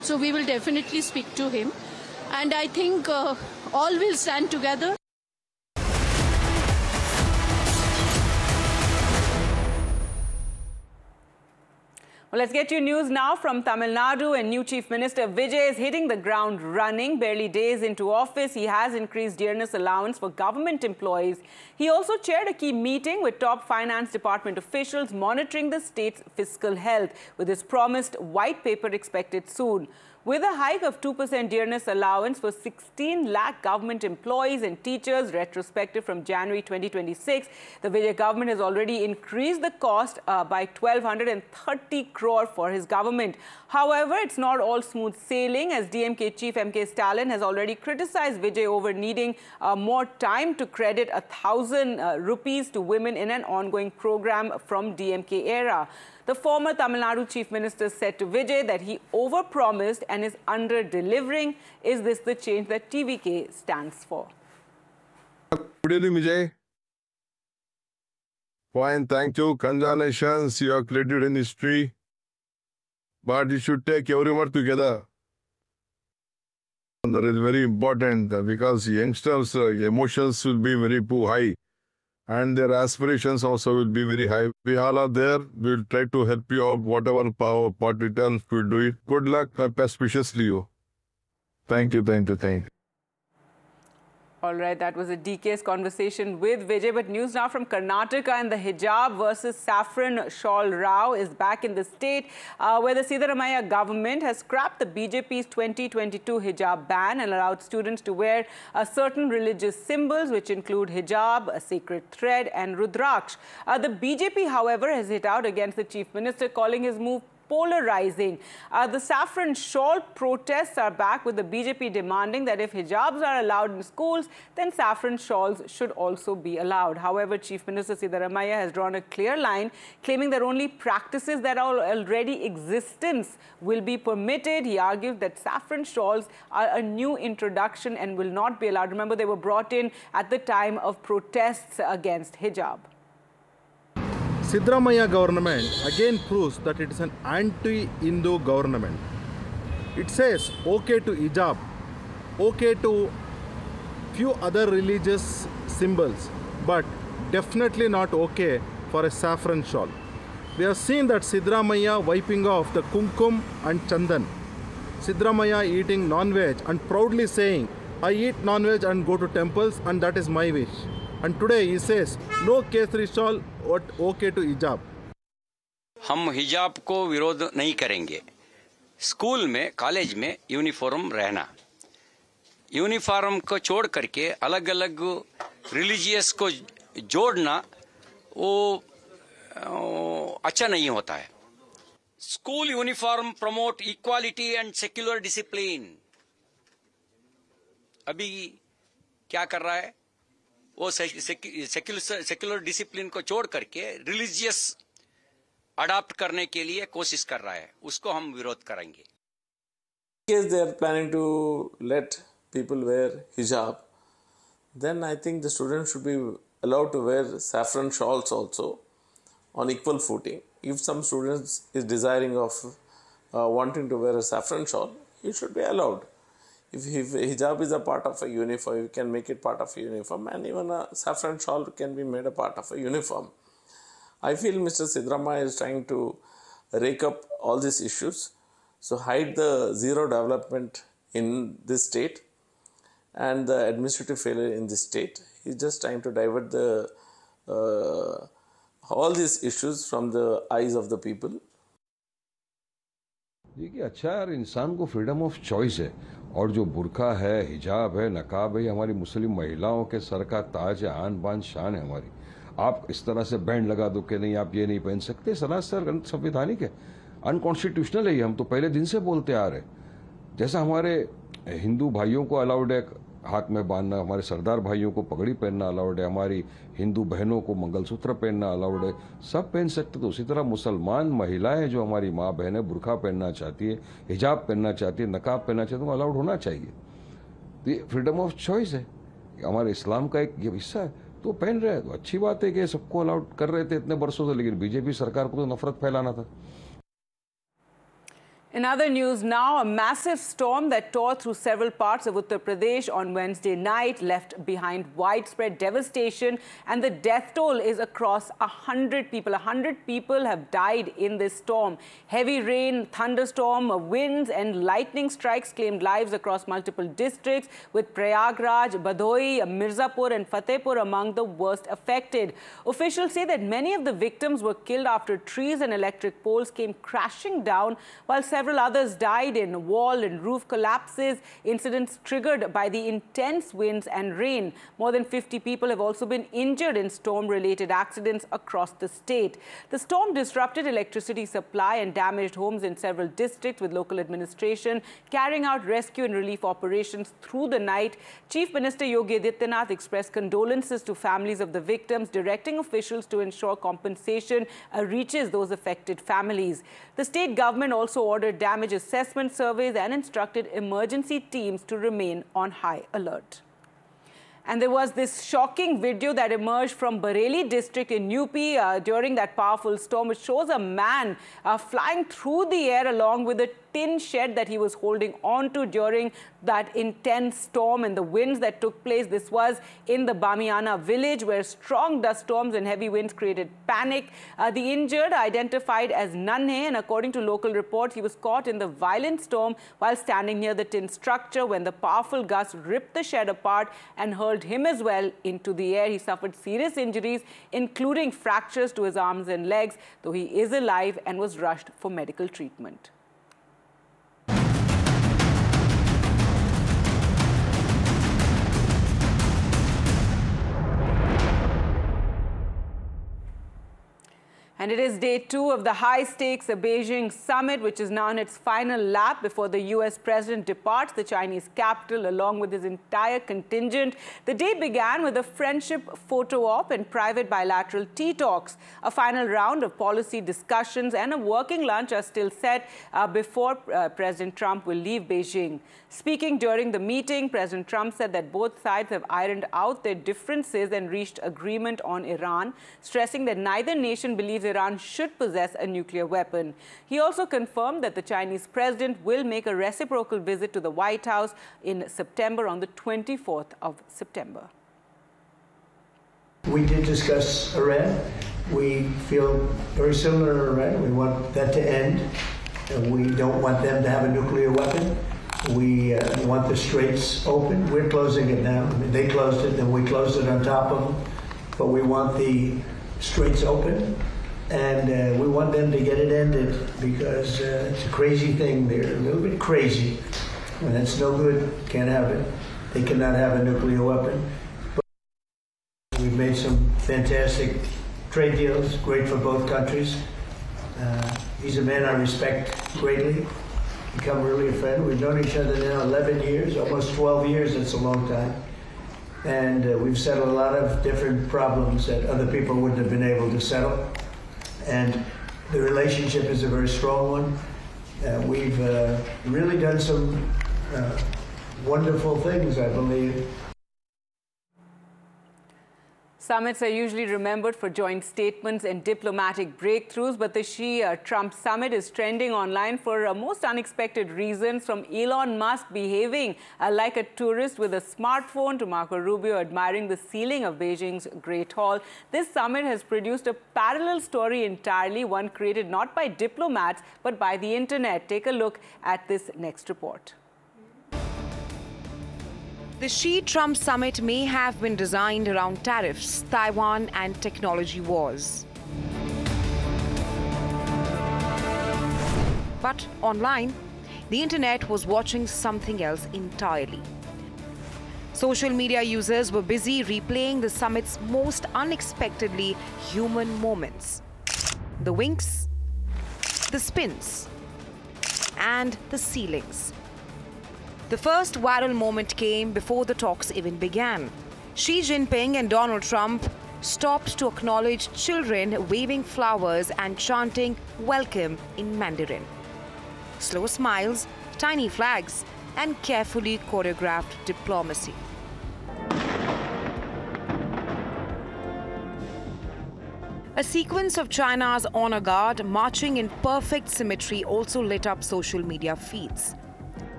So we will definitely speak to him, and I think all will stand together. Well, let's get you news now from Tamil Nadu, and new Chief Minister Vijay is hitting the ground running. Barely days into office, he has increased dearness allowance for government employees. He also chaired a key meeting with top finance department officials monitoring the state's fiscal health, with his promised white paper expected soon. With a hike of 2% dearness allowance for 16 lakh government employees and teachers retrospective from January 2026, the Vijay government has already increased the cost by 1,230 crore for his government. However, it's not all smooth sailing, as DMK chief M.K. Stalin has already criticized Vijay over needing more time to credit 1,000 rupees to women in an ongoing program from DMK era. The former Tamil Nadu Chief Minister said to Vijay that he overpromised and is under-delivering. Is this the change that TVK stands for? Good evening, Vijay. Fine, thank you. Congratulations, you are created in history. But you should take everyone together. That is very important because youngsters' emotions will be very high. And their aspirations also will be very high. We all are there. We will try to help you out, whatever power, what returns we will do it. Good luck, best wishes to you. Thank you, thank you, thank you. All right, that was a DK's conversation with Vijay. But news now from Karnataka, and the hijab versus saffron shawl row is back in the state, where the Siddaramaiah government has scrapped the BJP's 2022 hijab ban and allowed students to wear certain religious symbols, which include hijab, a sacred thread, and rudraksh. The BJP, however, has hit out against the chief minister, calling his move polarizing. The saffron shawl protests are back, with the BJP demanding that if hijabs are allowed in schools, then saffron shawls should also be allowed. However, Chief Minister Siddaramaiah has drawn a clear line, claiming that only practices that are already existence will be permitted. He argued that saffron shawls are a new introduction and will not be allowed. Remember, they were brought in at the time of protests against hijab. Siddaramaiah government again proves that it is an anti-Hindu government. It says okay to hijab, okay to few other religious symbols, but definitely not okay for a saffron shawl. We have seen that Siddaramaiah wiping off the kumkum and chandan. Siddaramaiah eating non-veg and proudly saying, I eat non-veg and go to temples and that is my wish. And today he says, no Kesari shawl, but okay to hijab. हम हिजाब को विरोध नहीं करेंगे. School में, college में uniform रहना. Uniform को छोड़ करके अलग अलग रिलीजियस को जोड़ना वो अच्छा नहीं होता है. School uniform promote equality and secular discipline. अभी क्या कर रहा है? वो सेक्युलर डिसिप्लिन को छोड़ करके रिलीजियस अडॉप्ट करने के लिए कोशिश कर रहा है. उसको हम विरोध करेंगे. If they are planning to let people wear hijab, then I think the students should be allowed to wear saffron shawls also on equal footing. If some students is desiring of wanting to wear a saffron shawl, it should be allowed. If hijab is a part of a uniform, you can make it part of a uniform, and even a saffron shawl can be made a part of a uniform. I feel Mr. Siddaramaiah is trying to rake up all these issues, so hide the zero development in this state and the administrative failure in this state. He's just trying to divert the all these issues from the eyes of the people. देखिए, अच्छा यार, इंसान को freedom of choice है, और जो बुरका है, हिजाब है, नकाब है, हमारी मुस्लिम महिलाओं के सर का ताज है, आन बान शान है हमारी. आप इस तरह से बैंड लगा दो कि नहीं आप ये नहीं पहन सकते, सरासर संवैधानिक है, अनकॉन्स्टिट्यूशनल है. हम तो पहले दिन से बोलते आ रहे. जैसा हमारे हिंदू भाइयों को अलाउड है हाथ में बांधना, हमारे सरदार भाइयों को पगड़ी पहनना अलाउड है, हमारी हिंदू बहनों को मंगलसूत्र पहनना अलाउड है, सब पहन सकते. तो उसी तरह मुसलमान महिलाएं जो हमारी माँ बहन है, बुरखा पहनना चाहती है, हिजाब पहनना चाहती है, नकाब पहनना चाहती है, तो अलाउड होना चाहिए. तो ये फ्रीडम ऑफ चॉइस है, हमारे इस्लाम का एक हिस्सा है. तो पहन रहे हैं तो अच्छी बात है कि सबको अलाउड कर रहे थे इतने वर्षों से, लेकिन बीजेपी सरकार को तो नफरत फैलाना था. In other news now, a massive storm that tore through several parts of Uttar Pradesh on Wednesday night left behind widespread devastation, and the death toll is across 100 people. 100 people have died in this storm. Heavy rain, thunderstorm, winds and lightning strikes claimed lives across multiple districts, with Prayagraj, Bhadoi, Mirzapur and Fatehpur among the worst affected. Officials say that many of the victims were killed after trees and electric poles came crashing down, while several others died in wall and roof collapses, incidents triggered by the intense winds and rain. More than 50 people have also been injured in storm-related accidents across the state. The storm disrupted electricity supply and damaged homes in several districts, with local administration carrying out rescue and relief operations through the night. Chief Minister Yogi Adityanath expressed condolences to families of the victims, directing officials to ensure compensation reaches those affected families. The state government also ordered damage assessment surveys and instructed emergency teams to remain on high alert. And there was this shocking video that emerged from Bareilly district in UP during that powerful storm. It shows a man flying through the air along with a tin shed that he was holding on to during that intense storm and the winds that took place. This was in the Bamiana village, where strong dust storms and heavy winds created panic. The injured, identified as Nanhe, and according to local reports, he was caught in the violent storm while standing near the tin structure when the powerful gusts ripped the shed apart and hurled him as well into the air. He suffered serious injuries, including fractures to his arms and legs, though he is alive and was rushed for medical treatment. And it is day 2 of the high-stakes Beijing summit, which is now in its final lap before the U.S. president departs the Chinese capital along with his entire contingent. The day began with a friendship photo op and private bilateral tea talks. A final round of policy discussions and a working lunch are still set before President Trump will leave Beijing. Speaking during the meeting, President Trump said that both sides have ironed out their differences and reached agreement on Iran, stressing that neither nation believes Iran should possess a nuclear weapon. He also confirmed that the Chinese president will make a reciprocal visit to the White House in September, on the 24th of September. We did discuss Iran. We feel very similar to Iran. We want that to end. We don't want them to have a nuclear weapon. We want the straits open. We're closing it now. I mean, they closed it, then we closed it on top of them. But we want the straits open, and we want them to get it ended, because it's a crazy thing. They're a little bit crazy, and it's no good. Can't have it. They cannot have a nuclear weapon. But we've made some fantastic trade deals, great for both countries. He's a man I respect greatly. Become really a friend. We've known each other now 11 years, almost 12 years. That's a long time. And we've settled a lot of different problems that other people wouldn't have been able to settle. And the relationship is a very strong one. We've really done some wonderful things, I believe. Summits are usually remembered for joint statements and diplomatic breakthroughs, but the Xi-Trump summit is trending online for most unexpected reasons, from Elon Musk behaving like a tourist with a smartphone to Marco Rubio admiring the ceiling of Beijing's Great Hall. This summit has produced a parallel story entirely, one created not by diplomats but by the internet. Take a look at this next report. The Xi-Trump summit may have been designed around tariffs, Taiwan and technology wars. But online, the internet was watching something else entirely. Social media users were busy replaying the summit's most unexpectedly human moments. The winks, the spins, and the ceilings. The first viral moment came before the talks even began. Xi Jinping and Donald Trump stopped to acknowledge children waving flowers and chanting "Welcome" in Mandarin. Slow smiles, tiny flags, and carefully choreographed A sequence of China's honor guard marching in perfect symmetry also lit up social media feeds.